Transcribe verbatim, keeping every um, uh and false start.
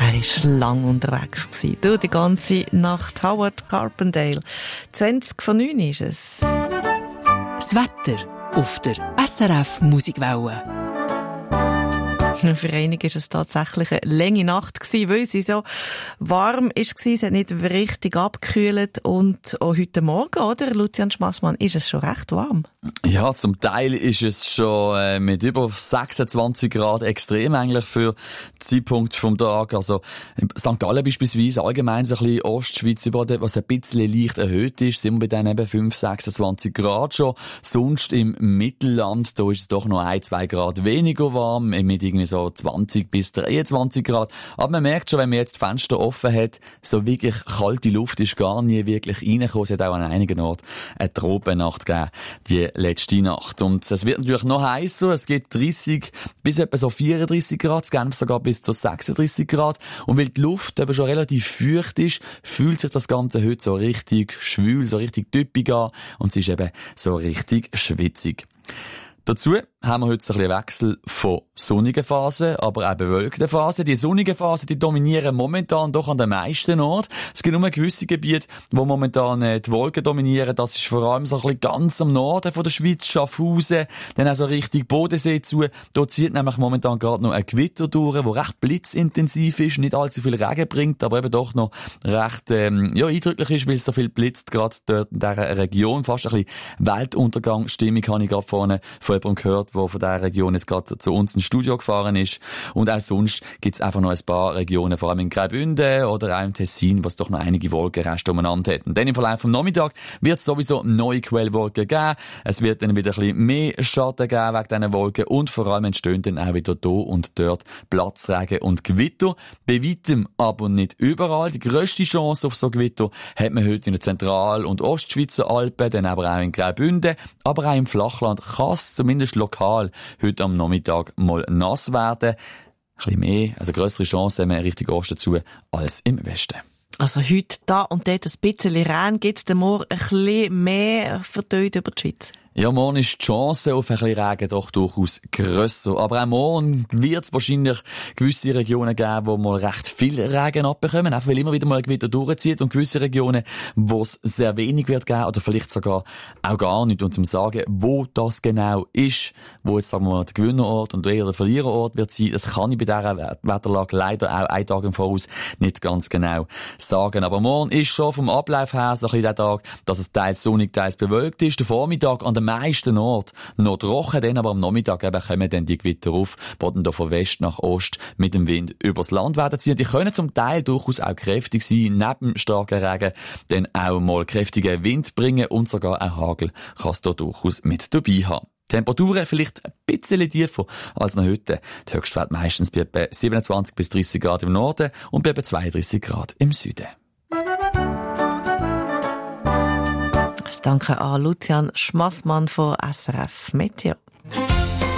er war lang unterwegs gewesen. Du, die ganze Nacht. Howard Carpendale. zwanzig vor neun ist es. Das Wetter auf der S R F Musikwelle. Für einige war es tatsächlich eine lange Nacht gewesen, weil sie so warm war. Es hat nicht richtig abgekühlt. Und auch heute Morgen, oder, Lucian Schmassmann, ist es schon recht warm. Ja, zum Teil ist es schon äh, mit über sechsundzwanzig Grad extrem eigentlich für den Zeitpunkt vom Tag. Also Sankt Gallen beispielsweise, allgemein so ein bisschen Ostschweiz, überall dort, was ein bisschen leicht erhöht ist, sind wir bei denen eben fünf, sechsundzwanzig Grad schon. Sonst im Mittelland, da ist es doch noch ein, zwei Grad weniger warm, mit irgendwie so zwanzig bis dreiundzwanzig Grad. Aber man merkt schon, wenn man jetzt die Fenster offen hat, so wirklich kalte Luft ist gar nie wirklich reingekommen. Es hat auch an einigen Orten eine Tropennacht gegeben, die letzte Nacht. Und es wird natürlich noch heißer. Es geht dreißig bis etwa so vierunddreißig Grad, es geht sogar bis zu sechsunddreißig Grad. Und weil die Luft eben schon relativ feucht ist, fühlt sich das Ganze heute so richtig schwül, so richtig typisch an. Und es ist eben so richtig schwitzig. Dazu haben wir heute so ein bisschen Wechsel von sonnigen Phasen, aber auch bewölkten Phasen. Die sonnigen Phasen, die dominieren momentan doch an den meisten Orten. Es gibt nur gewisse Gebiete, wo momentan äh, die Wolken dominieren. Das ist vor allem so ein bisschen ganz am Norden von der Schweiz, Schaffhausen, dann auch so Richtung Bodensee zu. Dort zieht nämlich momentan gerade noch ein Gewitter durch, wo recht blitzintensiv ist, nicht allzu viel Regen bringt, aber eben doch noch recht ähm, ja, eindrücklich ist, weil es so viel blitzt, gerade dort in dieser Region. Fast ein bisschen Weltuntergangsstimmung habe ich gerade vorne von jemandem gehört, der von dieser Region jetzt gerade zu uns ins Studio gefahren ist. Und auch sonst gibt es einfach noch ein paar Regionen, vor allem in Graubünden oder auch im Tessin, was doch noch einige Wolkenreste umeinander hat. Und dann im Verlauf vom Nachmittag wird es sowieso neue Quellwolken geben. Es wird dann wieder ein bisschen mehr Schatten geben wegen diesen Wolken und vor allem entstehen dann auch wieder hier und dort Platzregen und Gewitter. Bei weitem aber nicht überall. Die grösste Chance auf so Gewitter hat man heute in der Zentral- und Ostschweizer Alpen, dann aber auch in Graubünden, aber auch im Flachland kann es zumindest lokal heute am Nachmittag mal nass werden. Ein bisschen mehr, also grössere Chance haben wir Richtung Osten zu als im Westen. Also heute da und dort ein bisschen Regen, gibt es dann morgen ein bisschen mehr verteilt über die Schweiz? Ja, morgen ist die Chance auf ein bisschen Regen doch durchaus grösser. Aber auch morgen wird es wahrscheinlich gewisse Regionen geben, wo mal recht viel Regen abbekommen, auch weil immer wieder mal ein Gewitter durchzieht, und gewisse Regionen, wo es sehr wenig wird geben oder vielleicht sogar auch gar nicht. Und zum sagen, wo das genau ist, wo jetzt sagen wir mal der Gewinnerort und eher der Verliererort wird sein, das kann ich bei dieser Wetterlage leider auch einen Tag im Voraus nicht ganz genau sagen. Aber morgen ist schon vom Ablauf her so ein bisschen der Tag, dass es teils sonnig, teils bewölkt ist. Der Vormittag an den meisten Orten noch trocken, dann aber am Nachmittag eben kommen dann die Gewitter auf, die dann von West nach Ost mit dem Wind übers Land werden ziehen. Die können zum Teil durchaus auch kräftig sein, neben starken Regen dann auch mal kräftigen Wind bringen, und sogar ein Hagel kann es da durchaus mit dabei haben. Temperaturen vielleicht ein bisschen tiefer als noch heute. Die Höchstwerte meistens bei etwa siebenundzwanzig bis dreißig Grad im Norden und bei etwa zweiunddreißig Grad im Süden. Danke an Lucian Schmassmann von S R F Meteo.